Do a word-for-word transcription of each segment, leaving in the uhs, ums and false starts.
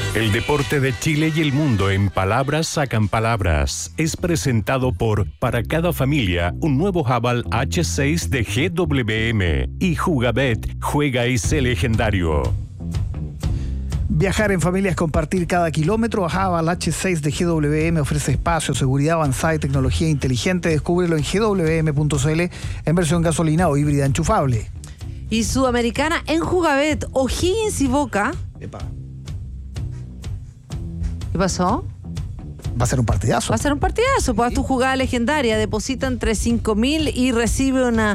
El deporte de Chile y el mundo en palabras sacan palabras. Es presentado por Para cada familia, un nuevo Haval H seis de G W M y Jugabet, juega y sé legendario. Viajar en familia es compartir cada kilómetro. Haval H seis de G W M ofrece espacio, seguridad avanzada y tecnología inteligente. Descúbrelo en G W M punto C L en versión gasolina o híbrida enchufable. Y Sudamericana en Jugabet, O'Higgins y Boca. Epa. ¿Qué pasó? Va a ser un partidazo. Va a ser un partidazo. Pues haz tu jugada legendaria. Deposita entre cinco mil y recibe una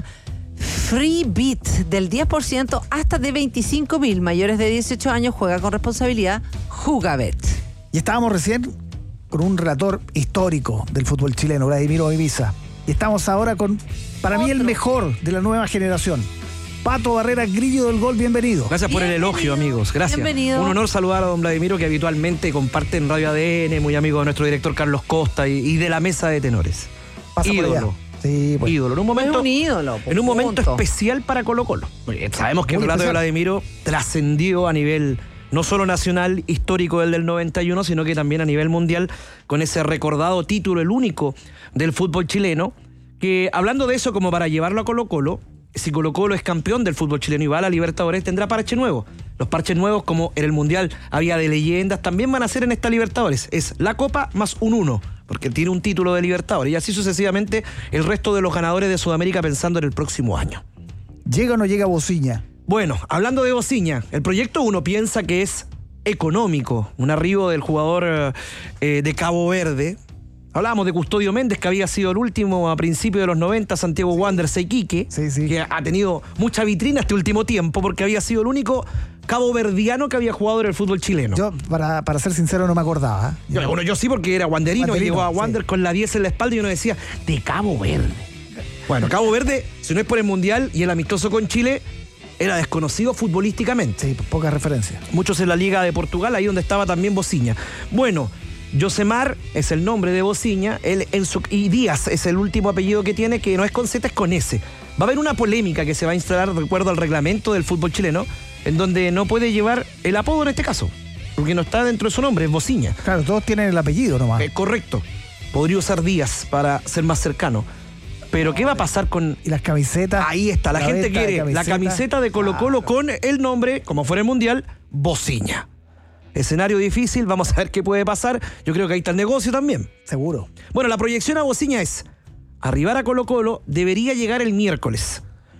free beat del diez por ciento hasta de veinticinco mil. Mayores de dieciocho años, juega con responsabilidad. Jugabet. Y estábamos recién con un relator histórico del fútbol chileno, Vladimiro Ibiza. Y estamos ahora con, para Otro. mí, el mejor de la nueva generación. Pato Barrera, Grillo del Gol, bienvenido. Gracias por bienvenido. el elogio, amigos. Gracias. Bienvenido. Un honor saludar a don Vladimiro, que habitualmente comparte en Radio A D N, muy amigo de nuestro director Carlos Costa y, y de la mesa de tenores. Pasa ídolo. Sí, pues. Ídolo. En un momento, es un ídolo, en un momento punto. especial para Colo Colo. Sabemos que Muy el relato especial. de Vladimiro trascendió a nivel no solo nacional, histórico del del noventa y uno, sino que también a nivel mundial, con ese recordado título, el único del fútbol chileno, que hablando de eso como para llevarlo a Colo Colo, si Colo Colo es campeón del fútbol chileno y va a la Libertadores, tendrá parche nuevo. Los parches nuevos, como en el Mundial había de leyendas, también van a ser en esta Libertadores. Es la Copa más un uno, porque tiene un título de Libertadores. Y así sucesivamente el resto de los ganadores de Sudamérica pensando en el próximo año. ¿Llega o no llega Bociña? Bueno, hablando de Bociña, el proyecto uno piensa que es económico. Un arribo del jugador eh, de Cabo Verde. Hablábamos de Custodio Méndez, que había sido el último a principios de los noventa, Santiago Wanderers Iquique, sí, sí. que ha tenido mucha vitrina este último tiempo, porque había sido el único caboverdiano que había jugado en el fútbol chileno. Yo, para, para ser sincero, no me acordaba. ¿eh? Yo, bueno, yo sí, porque era wanderino, Wanderino, y llegó a sí. Wander con la diez en la espalda y uno decía, de Cabo Verde. Bueno, Cabo Verde, si no es por el Mundial y el amistoso con Chile, era desconocido futbolísticamente. Sí, poca referencia. Muchos en la Liga de Portugal, ahí donde estaba también Bociña. Bueno, Yosemar es el nombre de Bociña, él en su, y Díaz es el último apellido que tiene, que no es con Z, es con S. Va a haber una polémica que se va a instalar de acuerdo al reglamento del fútbol chileno, en donde no puede llevar el apodo en este caso, porque no está dentro de su nombre, es Bociña. Claro, todos tienen el apellido nomás. Eh, correcto. Podría usar Díaz para ser más cercano. Pero ¿qué va a pasar con...? Y las camisetas. Ahí está, la, la gente quiere camiseta. La camiseta de Colo Colo claro. Con el nombre, como fuera el Mundial, Bociña. Escenario difícil, vamos a ver qué puede pasar. Yo creo que ahí está el negocio también. Seguro. Bueno, la proyección a Bociña es arribar a Colo Colo, debería llegar el miércoles,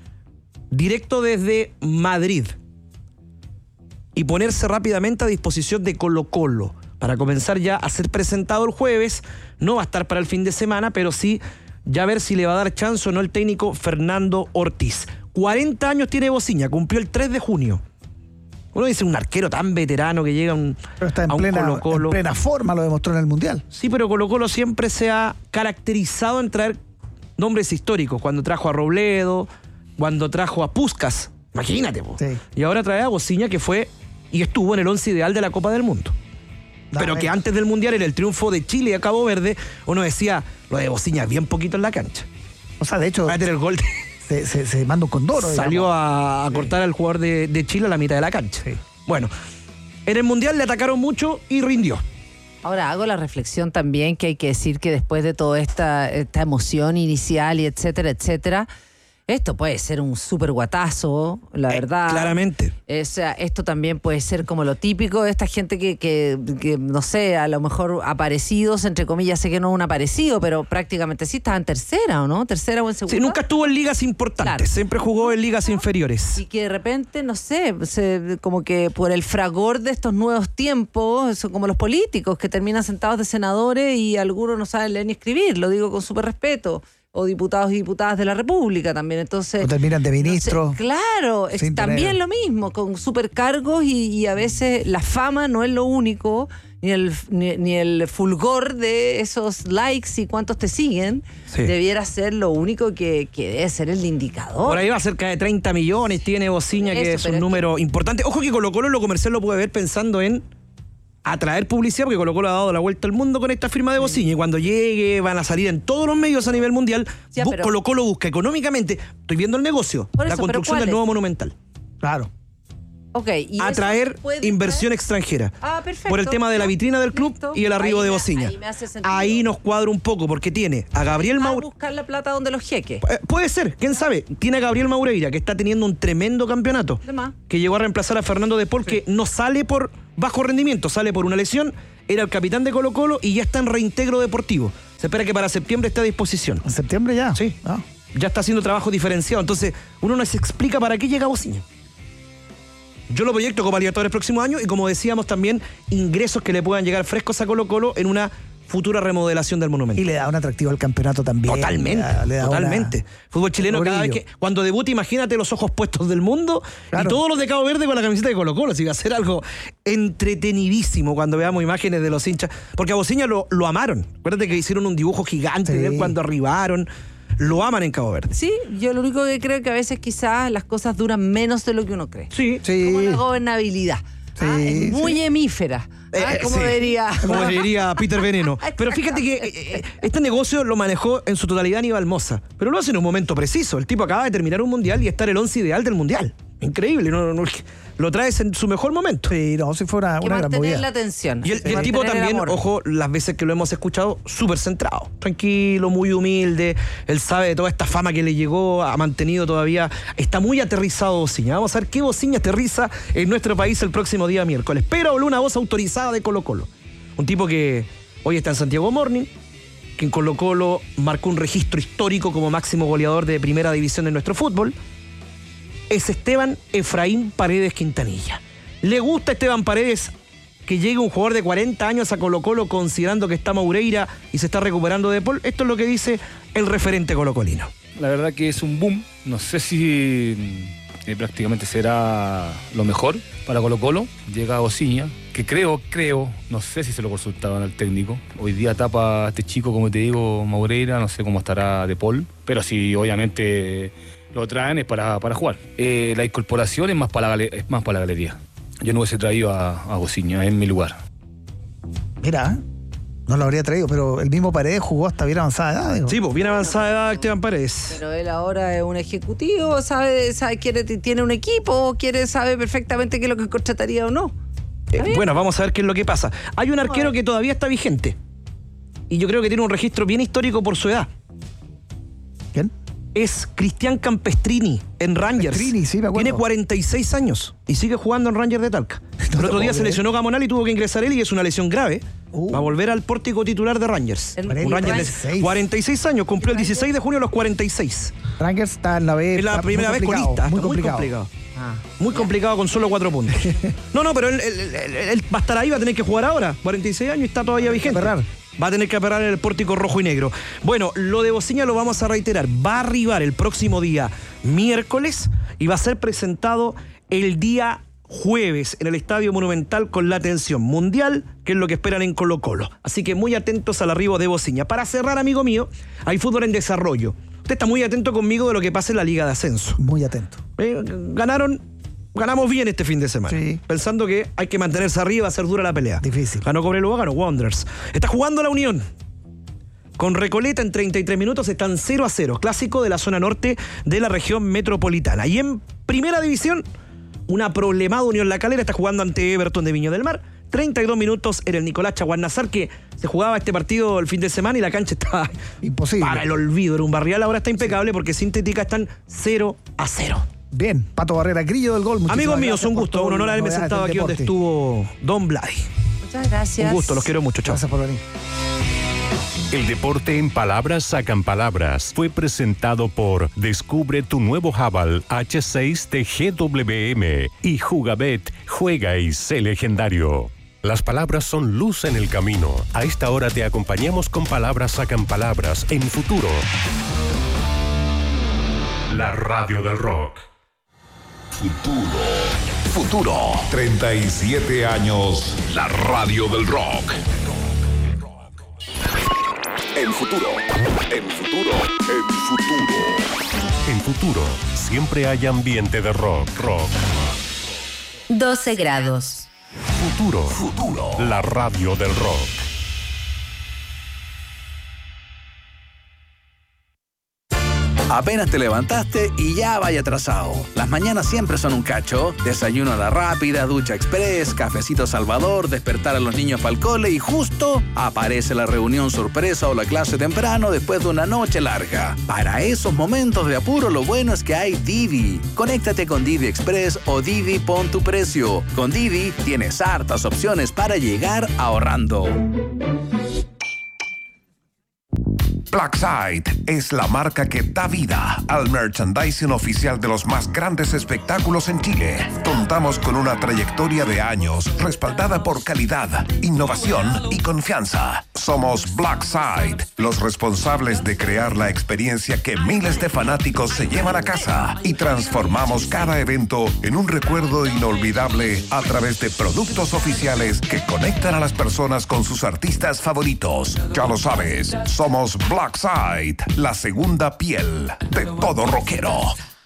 directo desde Madrid, y ponerse rápidamente a disposición de Colo Colo, para comenzar ya a ser presentado el jueves. No va a estar para el fin de semana, pero sí ya ver si le va a dar chance o no el técnico Fernando Ortiz. cuarenta años tiene Bociña, cumplió el tres de junio. Uno dice un arquero tan veterano que llega a un, pero está en a un plena, Colo Colo. En plena forma, lo demostró en el Mundial. Sí, pero Colo Colo siempre se ha caracterizado en traer nombres históricos. Cuando trajo a Robledo, cuando trajo a Puskás, imagínate. Sí. Y ahora trae a Bociña, que fue y estuvo en el once ideal de la Copa del Mundo. Dame. Pero que antes del Mundial, en el triunfo de Chile a Cabo Verde, uno decía, lo de Bociña bien poquito en la cancha. O sea, de hecho... Va a tener el gol de... Se, se, se manda un condoro. Salió digamos. a, a cortar sí. al jugador de, de Chile a la mitad de la cancha. Sí. Bueno, en el Mundial le atacaron mucho y rindió. Ahora hago la reflexión también que hay que decir que después de toda esta, esta emoción inicial y etcétera, etcétera, esto puede ser un súper guatazo, la eh, verdad. Claramente. O sea, esto también puede ser como lo típico de esta gente que, que, que, no sé, a lo mejor aparecidos, entre comillas, sé que no es un aparecido, pero prácticamente sí estaba en tercera, ¿o no? Tercera o en segunda. Sí, nunca estuvo en ligas importantes, claro. Siempre jugó en ligas inferiores. Y que de repente, no sé, se, como que por el fragor de estos nuevos tiempos, son como los políticos que terminan sentados de senadores y algunos no saben leer ni escribir, lo digo con súper respeto. O diputados y diputadas de la República también, entonces... O terminan de ministros. No sé, claro, es también tener... lo mismo, con supercargos y, y a veces la fama no es lo único, ni el, ni, ni el fulgor de esos likes y cuántos te siguen, sí. Debiera ser lo único que, que debe ser el indicador. Por ahí va cerca de treinta millones, tiene Bociña, que es un número que... importante. Ojo que Colo Colo lo comercial lo puede ver pensando en atraer publicidad, porque Colo Colo ha dado la vuelta al mundo con esta firma de Bociña, y cuando llegue van a salir en todos los medios a nivel mundial. Ya, pero... Colo Colo busca económicamente, estoy viendo el negocio, eso, la construcción del nuevo Monumental. Claro. Okay, ¿y atraer inversión traer? extranjera. Ah, perfecto. Por el tema de la vitrina del club Listo. y el arribo ahí de me, Bociña. Ahí, me hace ahí nos cuadra un poco, porque tiene a Gabriel Maureira. ¿Va a buscar la plata donde los jeques? Eh, puede ser, quién sabe. Tiene a Gabriel Maureira, que está teniendo un tremendo campeonato. Que llegó a reemplazar a Fernando de Paul, sí. que no sale por bajo rendimiento, sale por una lesión. Era el capitán de Colo-Colo y ya está en reintegro deportivo. Se espera que para septiembre esté a disposición. ¿En septiembre ya? Sí. Ah. Ya está haciendo trabajo diferenciado. Entonces, uno no se explica para qué llega Bociña. Yo lo proyecto como Libertadores el próximo año y, como decíamos, también ingresos que le puedan llegar frescos a Colo-Colo en una futura remodelación del monumento. Y le da un atractivo al campeonato también. Totalmente, le da, le da totalmente. Una... Fútbol chileno, cada vez que, cuando debute, imagínate los ojos puestos del mundo, claro. y todos los de Cabo Verde con la camiseta de Colo-Colo. Si va a ser algo entretenidísimo cuando veamos imágenes de los hinchas. Porque a Bociña lo, lo amaron. Acuérdate que hicieron un dibujo gigante sí. de él cuando arribaron. Lo aman en Cabo Verde. Sí, yo lo único que creo es que a veces quizás las cosas duran menos de lo que uno cree. Sí, sí. Como la gobernabilidad. Sí, ah, es muy sí. hemífera. Ah, como, sí. diría... como diría Peter Veneno. Pero fíjate que eh, este negocio lo manejó en su totalidad Aníbal Mosa. Pero lo hace en un momento preciso. El tipo acaba de terminar un mundial y estar el once ideal del mundial. Increíble, no, no, lo traes en su mejor momento. Sí, no, si fuera una, una gran movida. La atención. Y el, y el tipo también, el ojo, las veces que lo hemos escuchado, súper centrado, tranquilo, muy humilde. Él sabe de toda esta fama que le llegó, ha mantenido todavía, está muy aterrizado Bociña. Vamos a ver qué Bociña aterriza en nuestro país el próximo día miércoles. Pero una voz autorizada de Colo-Colo. Un tipo que hoy está en Santiago Morning, que en Colo-Colo marcó un registro histórico como máximo goleador de primera división en nuestro fútbol. Es Esteban Efraín Paredes Quintanilla. ¿Le gusta a Esteban Paredes que llegue un jugador de cuarenta años a Colo-Colo considerando que está Maureira y se está recuperando de Paul? Esto es lo que dice el referente colocolino. La verdad que es un boom. No sé si eh, prácticamente será lo mejor para Colo-Colo. Llega a Bociña, que creo, creo, no sé si se lo consultaban al técnico. Hoy día tapa a este chico, como te digo, Maureira, no sé cómo estará de Paul. Pero sí, obviamente... lo traen es para, para jugar. Eh, la incorporación es más para la, es más para la galería. Yo no hubiese traído a, a Bociña en mi lugar. Mira, no lo habría traído, pero el mismo Paredes jugó hasta bien avanzada edad. Digo. Sí, pues bien avanzada edad Esteban Paredes. Pero él ahora es un ejecutivo, sabe, sabe quiere, tiene un equipo, quiere, sabe perfectamente qué es lo que contrataría o no. Eh, bueno, vamos a ver qué es lo que pasa. Hay un arquero que todavía está vigente. Y yo creo que tiene un registro bien histórico por su edad. ¿Quién? Es Cristian Campestrini en Rangers. Campestrini, sí, me acuerdo. Tiene cuarenta y seis años y sigue jugando en Rangers de Talca. No el otro día se lesionó Gamonal y tuvo que ingresar él, y es una lesión grave. Uh. Va a volver al pórtico titular de Rangers. El, un Rangers de cuarenta y seis años, cumplió el dieciséis de junio a los cuarenta y seis. Rangers está en la B. Es la primera vez colista. Muy muy complicado. complicado. Ah. Muy complicado con solo cuatro puntos. No, no, pero él, él, él, él va a estar ahí, va a tener que jugar ahora. cuarenta y seis años y está todavía vigente. Va a tener que aperrar en el pórtico rojo y negro. Bueno, lo de Bociña lo vamos a reiterar. Va a arribar el próximo día miércoles y va a ser presentado el día jueves en el Estadio Monumental con la atención mundial, que es lo que esperan en Colo-Colo. Así que muy atentos al arribo de Bociña. Para cerrar, amigo mío, hay fútbol en desarrollo. Usted está muy atento conmigo de lo que pasa en la Liga de Ascenso. Muy atento. Eh, ganaron... Ganamos bien este fin de semana. Sí. Pensando que hay que mantenerse arriba, va a ser dura la pelea. Difícil. Ganó Cobreloa, ganó Wanderers. Está jugando la Unión. Con Recoleta en treinta y tres minutos están cero a cero. Clásico de la zona norte de la región metropolitana. Y en primera división, una problemada Unión La Calera. Está jugando ante Everton de Viña del Mar. treinta y dos minutos en el Nicolás Chaguarnazar, que se jugaba este partido el fin de semana y la cancha estaba imposible. Para el olvido. Era un barrial, ahora está impecable, sí, porque Sintética están cero a cero. Bien, Pato Barrera, Grillo del Gol. Amigos míos, un gusto, un honor haberme sentado aquí donde estuvo Don Vladi. Muchas gracias. Un gusto, los quiero mucho, chao. Gracias por venir. El deporte en palabras sacan palabras. Fue presentado por Descubre tu nuevo Haval H seis de G W M y Jugabet, juega y sé legendario. Las palabras son luz en el camino. A esta hora te acompañamos con Palabras sacan palabras en Futuro. La radio del rock. Futuro. Futuro. treinta y siete años. La radio del rock. En Futuro. En Futuro. En Futuro. En Futuro, siempre hay ambiente de rock. Rock. doce grados. Futuro. Futuro. La radio del rock. Apenas te levantaste y ya vaya atrasado. Las mañanas siempre son un cacho. Desayuno a la rápida, ducha express, cafecito Salvador, despertar a los niños para el cole y justo aparece la reunión sorpresa o la clase temprano después de una noche larga. Para esos momentos de apuro, lo bueno es que hay Didi. Conéctate con Didi Express o Didi Pon tu Precio. Con Didi tienes hartas opciones para llegar ahorrando. Blackside es la marca que da vida al merchandising oficial de los más grandes espectáculos en Chile. Contamos con una trayectoria de años respaldada por calidad, innovación y confianza. Somos Blackside, los responsables de crear la experiencia que miles de fanáticos se llevan a casa y transformamos cada evento en un recuerdo inolvidable a través de productos oficiales que conectan a las personas con sus artistas favoritos. Ya lo sabes, somos Blackside. Blackside, la segunda piel de todo rockero.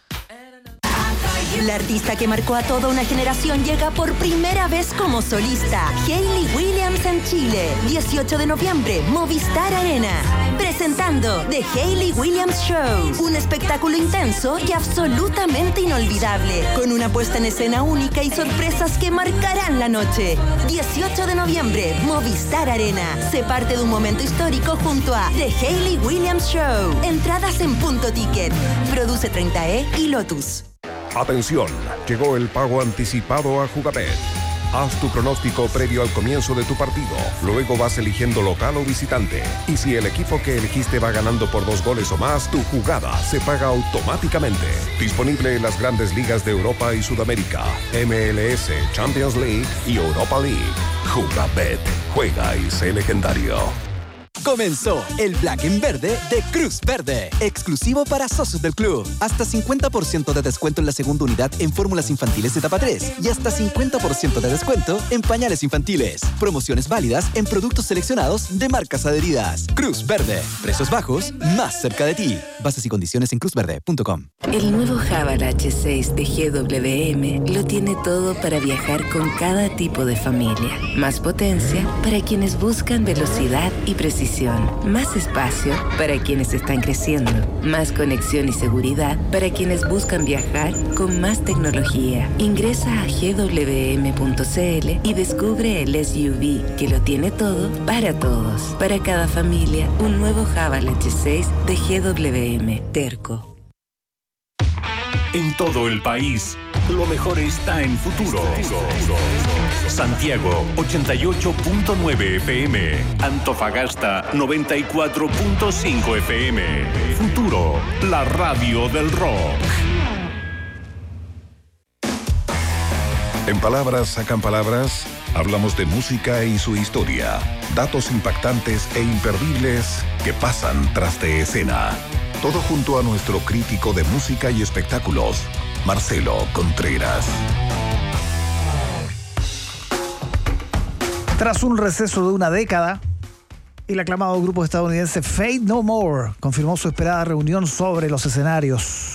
La artista que marcó a toda una generación llega por primera vez como solista. Hayley Williams en Chile. dieciocho de noviembre, Movistar Arena. Presentando The Hayley Williams Show. Un espectáculo intenso y absolutamente inolvidable. Con una puesta en escena única y sorpresas que marcarán la noche. dieciocho de noviembre, Movistar Arena. Se parte de un momento histórico junto a The Hayley Williams Show. Entradas en Punto Ticket. Produce treinta E y Lotus. Atención, llegó el pago anticipado a Jugabet. Haz tu pronóstico previo al comienzo de tu partido. Luego vas eligiendo local o visitante. Y si el equipo que elegiste va ganando por dos goles o más, tu jugada se paga automáticamente. Disponible en las grandes ligas de Europa y Sudamérica, M L S, Champions League y Europa League. Jugabet. Juega y sé legendario. Comenzó el Black en Verde de Cruz Verde, exclusivo para socios del club. Hasta cincuenta por ciento de descuento en la segunda unidad en fórmulas infantiles etapa tres y hasta cincuenta por ciento de descuento en pañales infantiles. Promociones válidas en productos seleccionados de marcas adheridas. Cruz Verde, precios bajos, más cerca de ti. Bases y condiciones en cruz verde punto com. El nuevo Haval H seis de G W M lo tiene todo para viajar con cada tipo de familia. Más potencia para quienes buscan velocidad y precisión. Más espacio para quienes están creciendo. Más conexión y seguridad para quienes buscan viajar con más tecnología. Ingresa a G W M punto C L y descubre el S U V que lo tiene todo para todos. Para cada familia, un nuevo Haval H seis de G W M. Terco. En todo el país, lo mejor está en Futuro. Santiago, ochenta y ocho punto nueve F M. Antofagasta, noventa y cuatro punto cinco F M. Futuro, la radio del rock. En Palabras Sacan Palabras, hablamos de música y su historia. Datos impactantes e imperdibles que pasan tras de escena. Todo junto a nuestro crítico de música y espectáculos, Marcelo Contreras. Tras un receso de una década, el aclamado grupo estadounidense Faith No More confirmó su esperada reunión sobre los escenarios.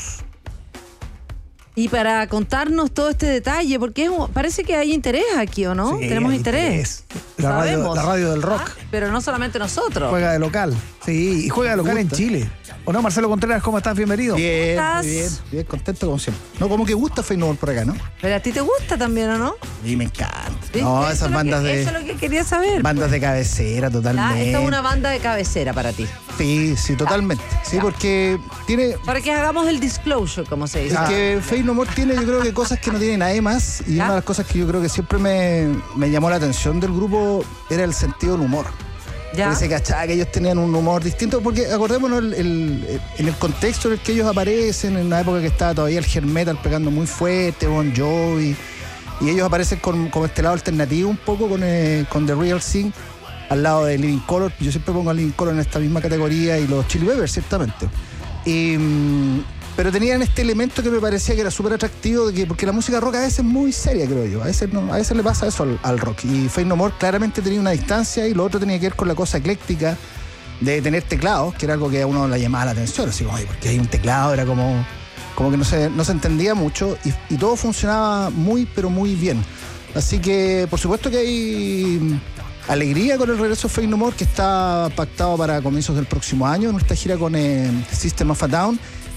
Y para contarnos todo este detalle, porque es, parece que hay interés aquí, ¿o no? Sí, Tenemos hay interés. interés. La radio, la radio del rock. Ah, pero no solamente nosotros. Juega de local. Sí, y juega de local en Chile. ¿O no, Marcelo Contreras? ¿Cómo estás? Bienvenido. Bien, ¿Estás? bien, bien, contento como siempre. No, como que gusta Faith No More por acá, ¿no? Pero a ti te gusta también, ¿o no? Y me encanta. ¿Sí? No, Eso esas es bandas que, de... Eso es lo que quería saber. Bandas de cabecera, Ah, totalmente. esta es una banda de cabecera para ti. Sí, sí, totalmente. Sí, porque tiene... Para que hagamos el disclosure, como se dice. Es que Faith No More tiene, yo creo que cosas que no tiene nadie más. Y ¿Ya? una de las cosas que yo creo que siempre me, me llamó la atención del grupo era el sentido del humor. ¿Ya? Porque se cachaba que ellos tenían un humor distinto, porque acordémonos el, el- en el contexto en el que ellos aparecen, en una época que estaba todavía el hair metal pegando muy fuerte, Bon Jovi, y ellos aparecen con, como este lado alternativo un poco con, eh, con The Real Thing, al lado de Living Colour. Yo siempre pongo a Living Colour en esta misma categoría, y los Chili Peppers, ciertamente. Y, mm, pero tenían este elemento que me parecía que era súper atractivo, de que, porque la música rock a veces es muy seria, creo yo. A veces, no, a veces le pasa eso al, al rock. Y Faith No More claramente tenía una distancia, y lo otro tenía que ver con la cosa ecléctica de tener teclados, que era algo que a uno le llamaba la atención. Así como, "Ay, porque hay un teclado", era como, como que no se, no se entendía mucho, y, y todo funcionaba muy, pero muy bien. Así que, por supuesto que hay alegría con el regreso de Faith No More, que está pactado para comienzos del próximo año, en nuestra gira con eh, System of a Down.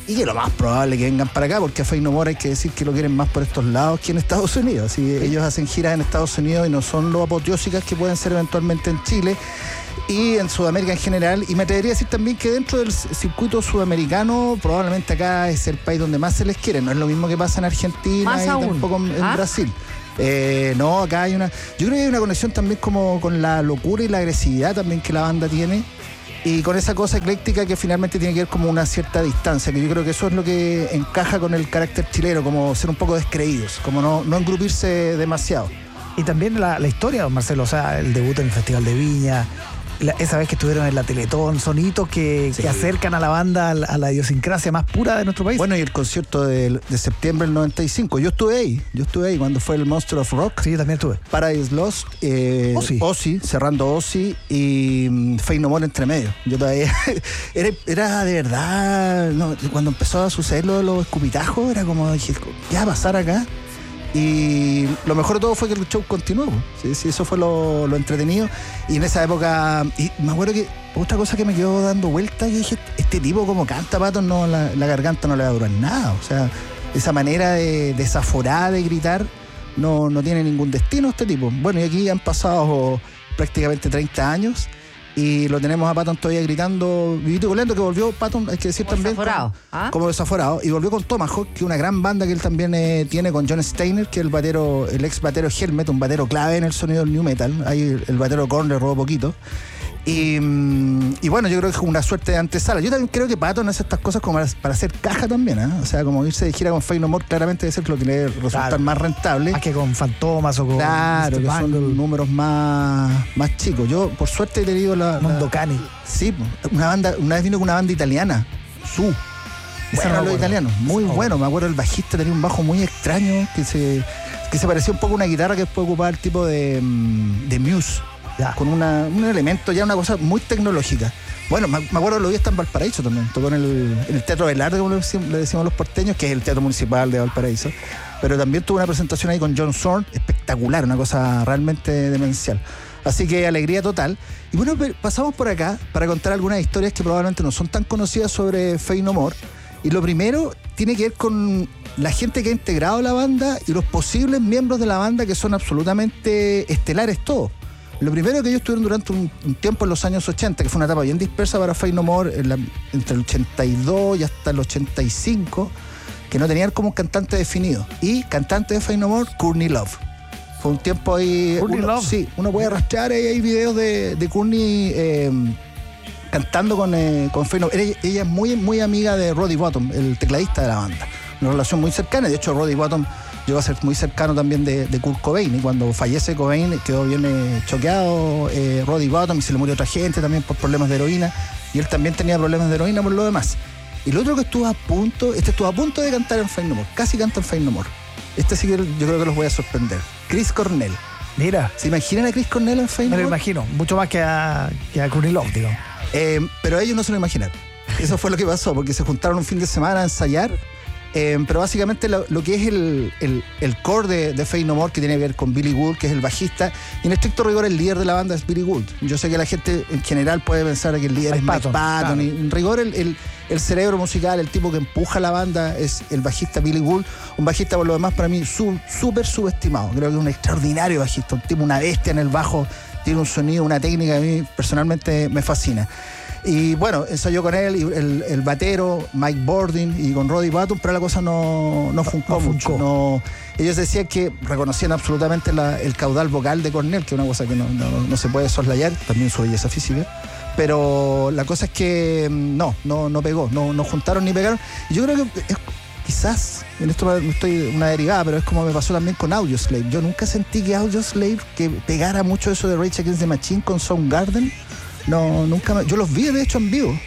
y que lo más probable es que vengan para acá, porque a Faith No More hay que decir que lo quieren más por estos lados que en Estados Unidos. Así, ellos hacen giras en Estados Unidos y no son lo apoteósicas que pueden ser eventualmente en Chile y en Sudamérica en general. Y me atrevería a decir también que dentro del circuito sudamericano probablemente acá es el país donde más se les quiere. No es lo mismo que pasa en Argentina más y aún. tampoco en, en ¿Ah? Brasil. Eh, no, acá hay una... Yo creo que hay una conexión también como con la locura y la agresividad también que la banda tiene. Y con esa cosa ecléctica que finalmente tiene que ver como una cierta distancia, que yo creo que eso es lo que encaja con el carácter chileno, como ser un poco descreídos, como no, no engrupirse demasiado. Y también la, la historia, Marcelo, o sea, el debut en el Festival de Viña, la, esa vez que estuvieron en la Teletón, son hitos que, sí. que acercan a la banda a la, a la idiosincrasia más pura de nuestro país. Bueno, y el concierto de, de septiembre del noventa y cinco, yo estuve ahí, yo estuve ahí cuando fue el Monster of Rock. Sí, yo también estuve. Paradise Lost, eh, Ozzy. Ozzy, cerrando Ozzy y um, Faith No More entre medio. Yo todavía, era, era de verdad, no, cuando empezó a suceder lo de los escupitajos, era como, dije, ¿qué va a pasar acá? Y lo mejor de todo fue que el show continuó. ¿Sí? Sí, eso fue lo, lo entretenido. Y en esa época, y me acuerdo que otra cosa que me quedó dando vuelta, yo dije, este tipo como canta, Pato, no, la, la garganta no le va a durar nada. O sea, esa manera de desaforada de gritar no, no tiene ningún destino este tipo. Bueno, y aquí han pasado prácticamente treinta años y lo tenemos a Patton todavía gritando vivito y coleando, que volvió Patton, hay que decir como también desaforado, como, ¿ah? como desaforado, y volvió con Tomahawk, que es una gran banda que él también eh, tiene con John Steiner, que es el batero, el ex batero Helmet, un batero clave en el sonido del new metal. Ahí el batero Korn le robó poquito. Y, y bueno, yo creo que es una suerte de antesala. Yo también creo que Patton hace estas cosas como para, para hacer caja también, ¿eh? O sea, como irse de gira con Faith No More, claramente debe ser lo que le resulta claro. más rentable. Más que con Fantomas o con... Claro, que Bangle. Son números más, más chicos. Yo, por suerte, he tenido la... Mondo la, Cani. Sí, una banda, una vez vino con una banda italiana, Su. Ese bueno, era lo bueno. italiano, muy oh. bueno. Me acuerdo el bajista tenía un bajo muy extraño que se, que se parecía un poco a una guitarra que puede ocupar el tipo de, de Muse. Ya. Con una, un elemento, ya una cosa muy tecnológica. Bueno, me, me acuerdo lo vi hasta en Valparaíso también. Tocó en el, en el Teatro Velarde, como le decimos, le decimos los porteños, que es el teatro municipal de Valparaíso. Pero también tuvo una presentación ahí con John Zorn, espectacular, una cosa realmente demencial. Así que alegría total. Y bueno, pasamos por acá para contar algunas historias que probablemente no son tan conocidas sobre Faith No More. Y lo primero tiene que ver con la gente que ha integrado la banda y los posibles miembros de la banda, que son absolutamente estelares todos. Lo primero que ellos estuvieron durante un, un tiempo en los años ochenta, que fue una etapa bien dispersa para Faith No More, en la, entre el ochenta y dos y hasta el ochenta y cinco, que no tenían como un cantante definido. Y cantante de Faith No More, Courtney Love. Fue un tiempo ahí... Courtney uno, Love. Sí, uno puede arrastrar, ahí hay videos de, de Courtney eh, cantando con, eh, con Faith No More. Ella, ella es muy, muy amiga de Roddy Bottum, el tecladista de la banda. Una relación muy cercana, de hecho Roddy Bottum llegó a ser muy cercano también de, de Kurt Cobain, y cuando fallece Cobain quedó bien eh, choqueado eh, Roddy Bottum, y se le murió otra gente también por problemas de heroína, y él también tenía problemas de heroína por lo demás. Y el otro que estuvo a punto, este estuvo a punto de cantar en Faith No More, casi canta en Faith No More. Este sí que yo creo que los voy a sorprender. Chris Cornell. Mira. ¿Se imaginan a Chris Cornell en Faith No Me More? lo imagino, mucho más que a, que a Courtney Love, digo. Eh, pero ellos no se lo imaginaron. Eso fue lo que pasó, porque se juntaron un fin de semana a ensayar. Eh, pero básicamente lo, lo que es el, el, el core de, de Faith No More, que tiene que ver con Billy Gould, que es el bajista, y en estricto rigor el líder de la banda es Billy Gould. Yo sé que la gente en general puede pensar que el líder Mike es Mike Patton, Patton, claro. Y en rigor el, el, el cerebro musical, el tipo que empuja la banda es el bajista Billy Gould, un bajista por lo demás para mí súper subestimado. Creo que es un extraordinario bajista, un tipo, una bestia en el bajo, tiene un sonido, una técnica que a mí personalmente me fascina. Y bueno, ensayó con él, y el, el batero, Mike Bordin, y con Roddy Bottum, pero la cosa no, no funcó no mucho. Funcó. No, ellos decían que reconocían absolutamente la, el caudal vocal de Cornell, que es una cosa que no, no, no se puede soslayar, también su belleza física. Pero la cosa es que no, no, no pegó, no, no juntaron ni pegaron. Y yo creo que es, quizás, en esto estoy una derivada, pero es como me pasó también con Audioslave. Yo nunca sentí que Audioslave, que pegara mucho eso de Rage Against the Machine con Soundgarden. No, nunca me, yo los vi de hecho en vivo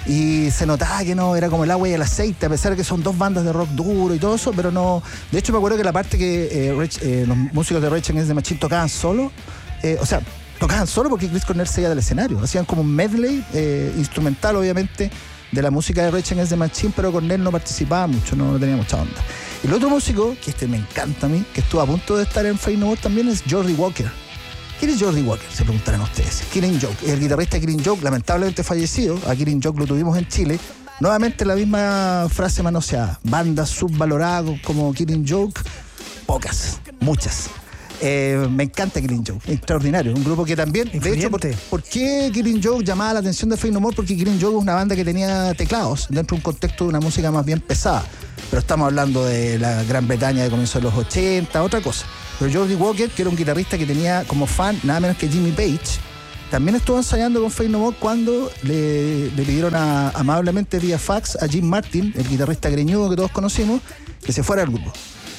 y se notaba que no, era como el agua y el aceite, a pesar de que son dos bandas de rock duro y todo eso, pero no. De hecho me acuerdo que la parte que eh, Rage, eh, los músicos de Rage Against the Machine tocaban solo, eh, o sea, tocaban solo porque Chris Cornell se iba del escenario, hacían como un medley eh, instrumental obviamente de la música de Rage Against the Machine, pero Cornell no participaba mucho, no, no tenía mucha onda. Y el otro músico, que este me encanta a mí, que estuvo a punto de estar en Faith No More también, es Geordie Walker. ¿Quién es Geordie Walker? Se preguntarán ustedes. Killing Joke, el guitarrista de Killing Joke, lamentablemente fallecido. A Killing Joke lo tuvimos en Chile. Nuevamente la misma frase manoseada. Bandas subvaloradas como Killing Joke, pocas, muchas. Eh, me encanta Killing Joke, extraordinario. Un grupo que también, Influyente. de hecho, ¿por, ¿por qué Killing Joke llamaba la atención de Faith No More? Porque Killing Joke es una banda que tenía teclados dentro de un contexto de una música más bien pesada. Pero estamos hablando de la Gran Bretaña de comienzos de los ochenta, otra cosa. Pero Geordie Walker, que era un guitarrista que tenía como fan nada menos que Jimmy Page, también estuvo ensayando con Faith No More cuando le, le pidieron a, amablemente vía fax a Jim Martin, el guitarrista greñudo que todos conocimos, que se fuera al grupo.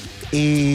Y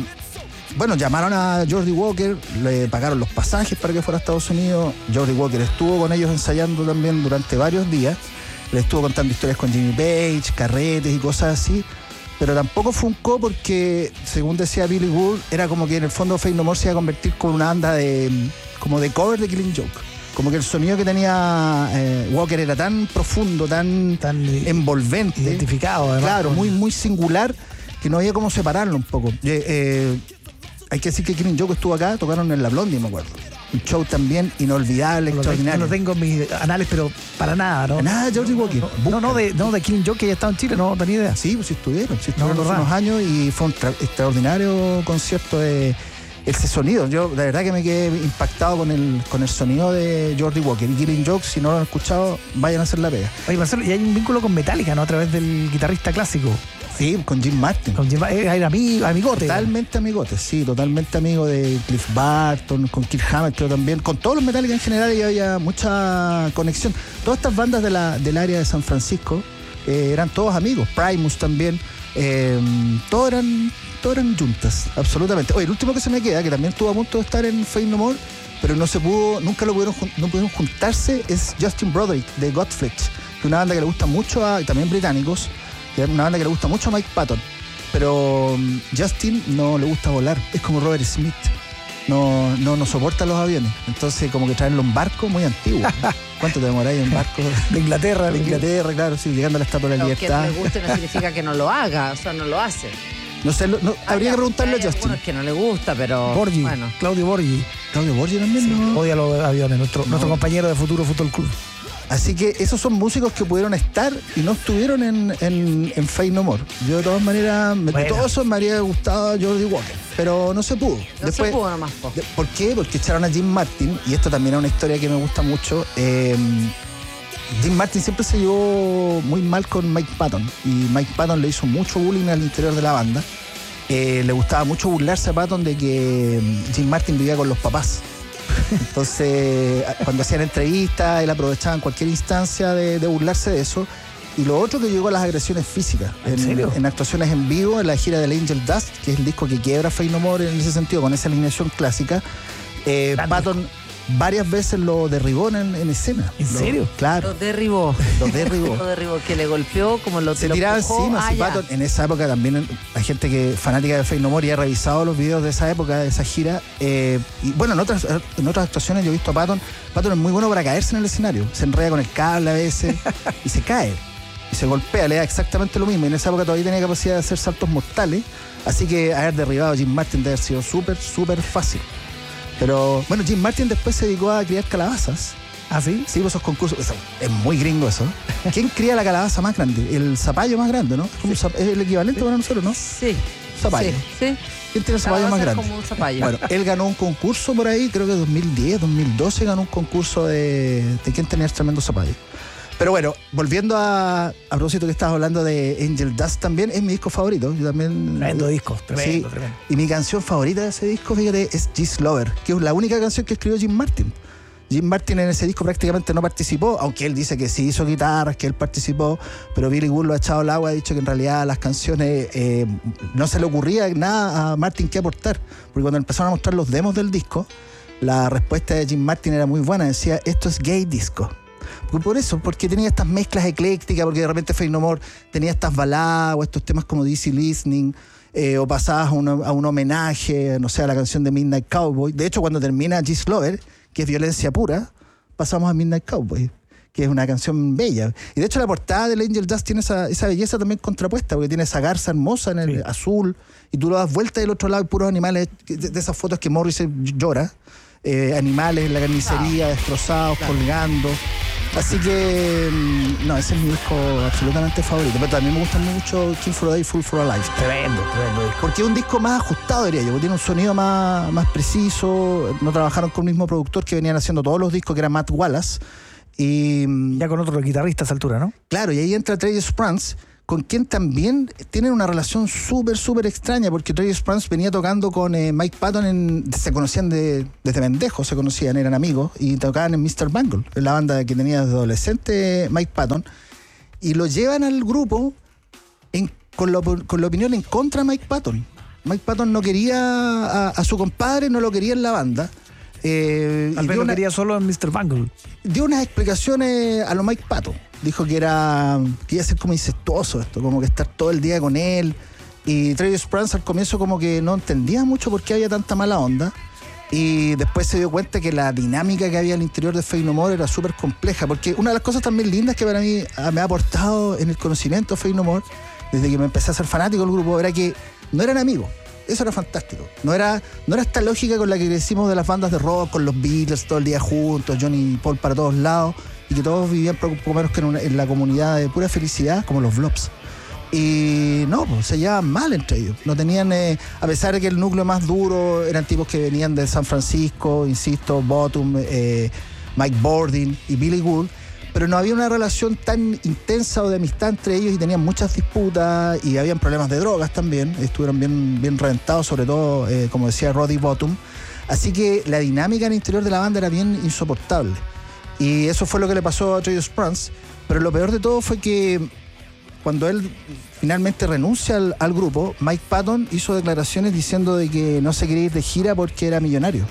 bueno, llamaron a Geordie Walker, le pagaron los pasajes para que fuera a Estados Unidos. Geordie Walker estuvo con ellos ensayando también durante varios días. Le estuvo contando historias con Jimmy Page, carretes y cosas así. Pero tampoco funcó porque, según decía Billy Gould, era como que en el fondo Faith No More se iba a convertir con una banda de como de cover de Killing Joke. Como que el sonido que tenía eh, Walker era tan profundo, tan, tan envolvente. Identificado, además. Claro, con... muy, muy singular, que no había cómo separarlo un poco. Eh, eh, hay que decir que Killing Joke estuvo acá, tocaron en La Blondie, me acuerdo. Un show también inolvidable, no extraordinario. No lo tengo en mis anales, pero para nada, ¿no? Nada, Geordie Walker. No, no, no, de, no, de Killing Joke, que ya estaba en Chile, no tenía idea. Sí, pues sí estuvieron, sí estuvieron no, hace unos años y fue un tra- extraordinario concierto de ese sonido. Yo, la verdad que me quedé impactado con el, con el sonido de Geordie Walker. Y Killing Joke, si no lo han escuchado, vayan a hacer la pega. Oye, Marcelo, y hay un vínculo con Metallica, ¿no? A través del guitarrista clásico. Sí, con Jim Martin. Con Jim, eh, era amigo, amigote. Totalmente amigote, sí, totalmente amigo de Cliff Burton, con Kirk Hammett, creo también. Con todos los Metallica en general y había mucha conexión. Todas estas bandas de la, del área de San Francisco eh, eran todos amigos. Primus también. Eh, todos eran, todos eran juntas, absolutamente. Oye, el último que se me queda, que también estuvo a punto de estar en Faith No More, pero no se pudo, nunca lo pudieron, no pudieron juntarse, es Justin Broderick de Godflesh, que es una banda que le gusta mucho a, también británicos, que es una banda que le gusta mucho a Mike Patton, pero um, Justin no le gusta volar, es como Robert Smith, no, no, no soporta los aviones, entonces como que traerlo en barco muy antiguo, ¿no? ¿Cuánto te demoráis en barco? De Inglaterra. De Inglaterra, claro, sí, llegando a la Estatua de la Pero Libertad. que no le guste no significa que no lo haga, o sea, no lo hace. No sé, no, Ah, habría ya, que preguntarle hay a Justin. algunos que no le gusta, pero Borgi, bueno. Claudio Borgi. Claudio Borgi también, Sí, ¿no? odia los aviones, nuestro, No. nuestro compañero de Futuro Fútbol Club. Así que esos son músicos que pudieron estar y no estuvieron en, en, en Faith No More. Yo de todas maneras, me- de Bueno. todos esos me habría gustado Geordie Walker, pero no se pudo. No se pudo nomás, po. de- ¿Por qué? Porque echaron a Jim Martin, y esto también es una historia que me gusta mucho. eh, Jim Martin siempre se llevó muy mal con Mike Patton, y Mike Patton le hizo mucho bullying al interior de la banda. Eh, le gustaba mucho burlarse a Patton de que mm, Jim Martin vivía con los papás. Entonces, a- cuando hacían entrevistas, él aprovechaba en cualquier instancia de, de burlarse de eso. Y lo otro que llegó a las agresiones físicas. ¿En serio? en actuaciones en vivo, en la gira del Angel Dust, que es el disco que quiebra Faith No More en ese sentido, con esa alineación clásica. Eh, Grande. Patton varias veces lo derribó en, en escena. ¿En Lo- serio? Claro, Lo derribó. lo derribó. Lo derribó, que le golpeó, como lo Se lo tiraba empujó. encima. Ah, si ya. Patton, en esa época también hay gente que fanática de Faith No More y ha revisado los videos de esa época, de esa gira. Eh, y bueno, en otras, en otras actuaciones yo he visto a Patton. Patton es muy bueno para caerse en el escenario. Se enreda con el cable a veces y se cae. Y se golpea, le da exactamente lo mismo. Y en esa época todavía tenía capacidad de hacer saltos mortales. Así que haber derribado a Jim Martin debe haber sido súper, súper fácil. Pero bueno, Jim Martin después se dedicó a criar calabazas. ¿Ah, sí? Sí, pues esos concursos. Eso, es muy gringo eso. ¿Quién cría la calabaza más grande? El zapallo más grande, ¿no? Es, como un zap- es el equivalente para nosotros, ¿no? Sí. Zapallo. Sí, sí. ¿Quién tiene el zapallo Calabaza más es grande? como un zapallo. Bueno, él ganó un concurso por ahí, creo que dos mil diez, dos mil doce ganó un concurso de, de quién tenía el tremendo zapallo. Pero bueno, volviendo a, a propósito que estabas hablando de Angel Dust también, es mi disco favorito. Yo también. Tremendo disco, tremendo, Sí. tremendo. Y mi canción favorita de ese disco, fíjate, es G's Lover, que es la única canción que escribió Jim Martin. Jim Martin en ese disco prácticamente no participó, aunque él dice que sí hizo guitarras, que él participó, pero Billy Gould lo ha echado al agua, ha dicho que en realidad las canciones eh, no se le ocurría nada a Martin que aportar, porque cuando empezaron a mostrar los demos del disco, la respuesta de Jim Martin era muy buena, decía, esto es gay disco. Por eso, porque tenía estas mezclas eclécticas, porque de repente Faith No More tenía estas baladas o estos temas como Easy Listening, eh, o pasadas a, una- a un homenaje, no sé, a la canción de Midnight Cowboy. De hecho, cuando termina G's Lover, que es violencia pura, pasamos a Midnight Cowboy, que es una canción bella. Y de hecho la portada del Angel Dust tiene esa, esa belleza también contrapuesta, porque tiene esa garza hermosa en el Sí. azul, y tú lo das vuelta y del otro lado hay puros animales, de, de esas fotos que Morrissey llora, eh, animales en la carnicería, destrozados, colgando. Así que, no, ese es mi disco absolutamente favorito. Pero también me gusta mucho King for a Day, Fool for a Life. Tremendo, tremendo disco. Porque es un disco más ajustado, diría yo, porque tiene un sonido más, más preciso. No trabajaron con el mismo productor que venían haciendo todos los discos, que era Matt Wallace. Y ya con otro guitarrista a esa altura, ¿no? Claro, y ahí entra Travis Sprance, con quien también tienen una relación súper, súper extraña, porque Travis Sprance venía tocando con eh, Mike Patton, en, se conocían de, desde pendejos, se conocían, eran amigos, y tocaban en mister Bungle, en la banda que tenía desde adolescente Mike Patton, y lo llevan al grupo en, con, lo, con la opinión en contra de Mike Patton. Mike Patton no quería a, a su compadre, no lo quería en la banda. Eh, Al menos lo quería solo en mister Bungle. Dio unas explicaciones a lo Mike Patton. Dijo que era que iba a ser como incestuoso esto, como que estar todo el día con él. Y Travis Sprance al comienzo como que no entendía mucho por qué había tanta mala onda. Y después se dio cuenta que la dinámica que había al interior de Faith No More era súper compleja. Porque una de las cosas también lindas que para mí me ha aportado en el conocimiento de Faith No More, desde que me empecé a ser fanático del grupo, era que no eran amigos. Eso era fantástico. No era, no era esta lógica con la que crecimos de las bandas de rock, con los Beatles todo el día juntos, Johnny y Paul para todos lados, y que todos vivían poco menos que en, una, en la comunidad de pura felicidad, como los Blobs. Y no, pues, se llevaban mal entre ellos. No tenían, eh, a pesar de que el núcleo más duro eran tipos que venían de San Francisco, insisto, Bottom, eh, Mike Bordin y Billy Gould, pero no había una relación tan intensa o de amistad entre ellos y tenían muchas disputas y habían problemas de drogas también. Estuvieron bien, bien reventados, sobre todo, eh, como decía Roddy Bottom. Así que la dinámica en el interior de la banda era bien insoportable. Y eso fue lo que le pasó a Travis Sprance. Pero lo peor de todo fue que cuando él finalmente renuncia al, al grupo, Mike Patton hizo declaraciones diciendo de que no se quería ir de gira porque era millonario.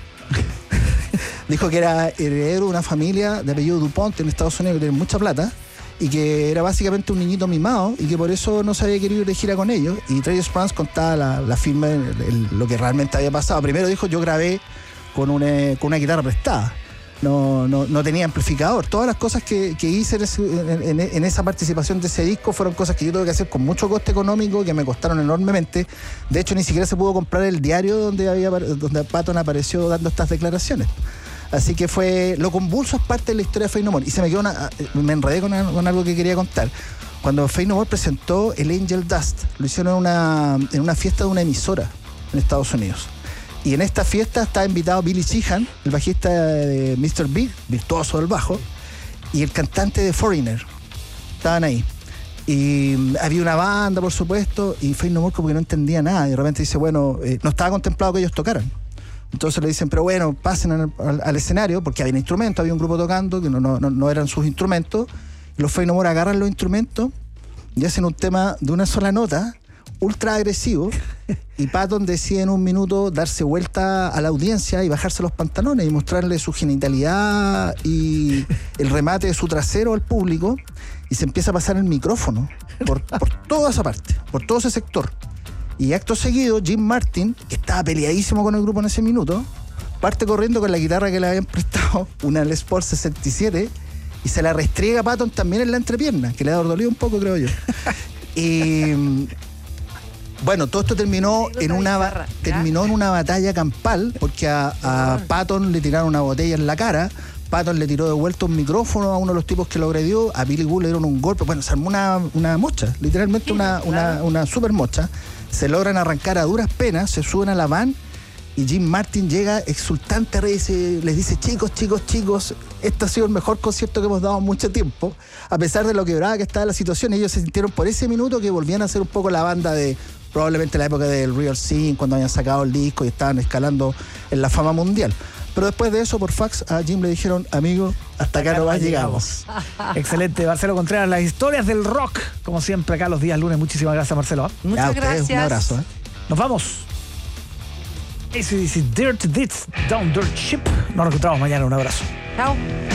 Dijo que era heredero de una familia de apellido DuPont en Estados Unidos que tiene mucha plata y que era básicamente un niñito mimado y que por eso no se había querido ir de gira con ellos. Y Travis Sprance contaba la, la firma, el, el, lo que realmente había pasado. Primero dijo, yo grabé con una, con una guitarra prestada. No, no, no tenía amplificador. Todas las cosas que, que hice en, en, en esa participación de ese disco fueron cosas que yo tuve que hacer con mucho coste económico, que me costaron enormemente. De hecho, ni siquiera se pudo comprar el diario donde, había, donde Patton apareció dando estas declaraciones. Así que fue, lo convulso es parte de la historia de Faith No More. Y se me quedó una, me enredé con, con algo que quería contar. Cuando Faith No More presentó el Angel Dust, lo hicieron en una, en una fiesta de una emisora en Estados Unidos. Y en esta fiesta estaba invitado Billy Sheehan, el bajista de mister Big, virtuoso del bajo, y el cantante de Foreigner. Estaban ahí. Y había una banda, por supuesto, y Faith No More como que no entendía nada. Y de repente dice, bueno, eh, no estaba contemplado que ellos tocaran. Entonces le dicen, pero bueno, pasen al, al, al escenario, porque había instrumentos, había un grupo tocando, que no, no, no eran sus instrumentos. Y los Faith No More agarran los instrumentos y hacen un tema de una sola nota, ultra agresivo, y Patton decide en un minuto darse vuelta a la audiencia y bajarse los pantalones y mostrarle su genitalidad y el remate de su trasero al público, y se empieza a pasar el micrófono por, por toda esa parte, por todo ese sector. Y acto seguido, Jim Martin, que estaba peleadísimo con el grupo en ese minuto, parte corriendo con la guitarra que le habían prestado, una Les Paul sesenta y siete, y se la restriega a Patton también en la entrepierna, que le ha dolido un poco, creo yo. Y bueno, todo esto terminó en una guitarra, terminó en una batalla campal, porque a, a Patton le tiraron una botella en la cara. Patton le tiró de vuelta un micrófono a uno de los tipos que lo agredió. A Billy Gould le dieron un golpe. Bueno, se armó una, una mocha, literalmente una, una, una super mocha. Se logran arrancar a duras penas, se suben a la van y Jim Martin llega exultante, les dice, chicos, chicos, chicos, este ha sido el mejor concierto que hemos dado en mucho tiempo. A pesar de lo quebrada que estaba la situación, ellos se sintieron por ese minuto que volvían a ser un poco la banda de probablemente la época del Real Scene, cuando habían sacado el disco y estaban escalando en la fama mundial. Pero después de eso, por fax, a Jim le dijeron, amigo, hasta acá nomás llegamos. Excelente, Marcelo Contreras, las historias del rock, como siempre acá los días lunes. Muchísimas gracias, Marcelo. Muchas ya, gracias. Ustedes, un abrazo. ¿eh? Nos vamos. A C D C, Dirt Deeds, Down Dirt Ship. Nos encontramos mañana. Un abrazo. Chao.